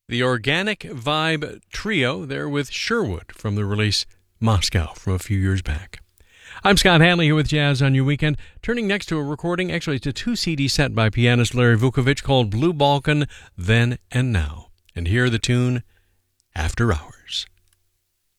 The Organic Vibe Trio there with Sherwood from the release Moscow from a few years back. I'm Scott Hanley here with Jazz on Your Weekend, turning next to a recording, actually it's a 2-CD set by pianist Larry Vukovich called Blue Balkan, Then and Now. And here the tune, After Hours.